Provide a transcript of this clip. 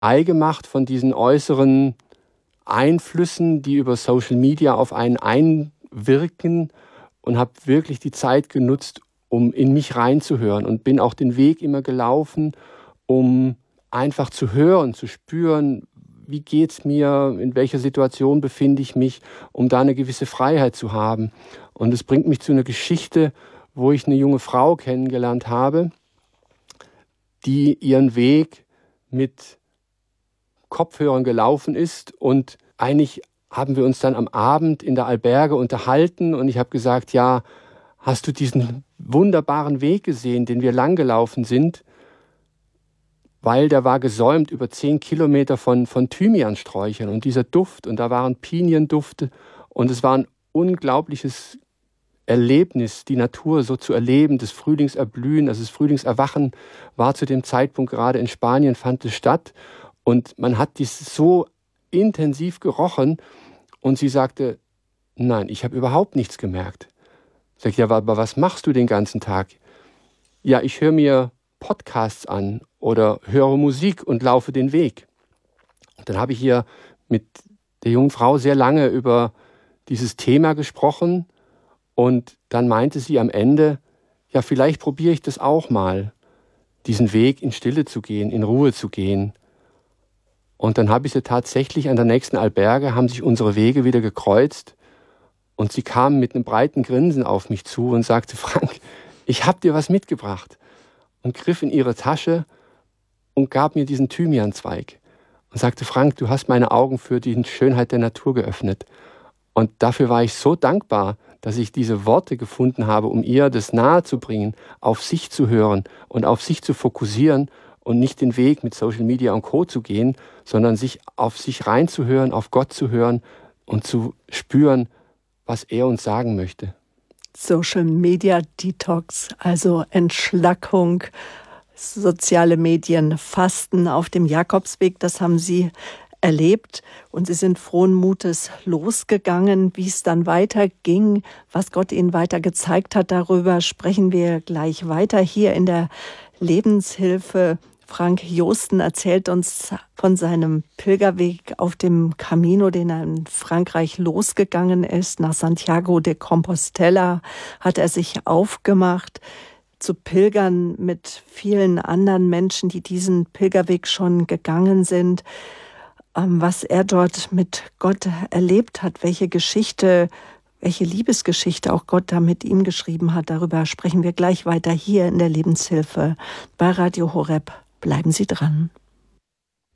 Ei gemacht von diesen äußeren Einflüssen, die über Social Media auf einen einwirken, und habe wirklich die Zeit genutzt, um in mich reinzuhören, und bin auch den Weg immer gelaufen, um einfach zu hören, zu spüren, wie geht's mir, in welcher Situation befinde ich mich, um da eine gewisse Freiheit zu haben. Und es bringt mich zu einer Geschichte, wo ich eine junge Frau kennengelernt habe, die ihren Weg mit Kopfhörern gelaufen ist, und eigentlich haben wir uns dann am Abend in der Alberge unterhalten, und ich habe gesagt, ja, hast du diesen wunderbaren Weg gesehen, den wir lang gelaufen sind? Weil der war gesäumt über 10 Kilometer von Thymiansträuchern und dieser Duft, und da waren Piniendufte, und es war ein unglaubliches Erlebnis, die Natur so zu erleben, das Frühlingserblühen, also das Frühlingserwachen war zu dem Zeitpunkt gerade in Spanien, fand es statt, und man hat dies so intensiv gerochen, und sie sagte, nein, ich habe überhaupt nichts gemerkt. Sag ich, ja, aber was machst du den ganzen Tag? Ja, ich höre mir Podcasts an oder höre Musik und laufe den Weg. Und dann habe ich hier mit der jungen Frau sehr lange über dieses Thema gesprochen, und dann meinte sie am Ende, ja, vielleicht probiere ich das auch mal, diesen Weg in Stille zu gehen, in Ruhe zu gehen. Und dann habe ich sie tatsächlich an der nächsten Alberge, haben sich unsere Wege wieder gekreuzt, und sie kam mit einem breiten Grinsen auf mich zu und sagte, Frank, ich habe dir was mitgebracht, und griff in ihre Tasche und gab mir diesen Thymianzweig und sagte, Frank, du hast meine Augen für die Schönheit der Natur geöffnet. Und dafür war ich so dankbar, dass ich diese Worte gefunden habe, um ihr das nahezubringen, auf sich zu hören und auf sich zu fokussieren und nicht den Weg mit Social Media und Co. zu gehen, sondern sich auf sich reinzuhören, auf Gott zu hören und zu spüren, was er uns sagen möchte. Social Media Detox, also Entschlackung, soziale Medien, Fasten auf dem Jakobsweg, das haben Sie erlebt, und Sie sind frohen Mutes losgegangen. Wie es dann weiterging, was Gott Ihnen weiter gezeigt hat, darüber sprechen wir gleich weiter hier in der Lebenshilfe. Frank Joosten erzählt uns von seinem Pilgerweg auf dem Camino, den er in Frankreich losgegangen ist. Nach Santiago de Compostela hat er sich aufgemacht, zu pilgern mit vielen anderen Menschen, die diesen Pilgerweg schon gegangen sind. Was er dort mit Gott erlebt hat, welche Liebesgeschichte auch Gott da mit ihm geschrieben hat, darüber sprechen wir gleich weiter hier in der Lebenshilfe bei Radio Horeb. Bleiben Sie dran.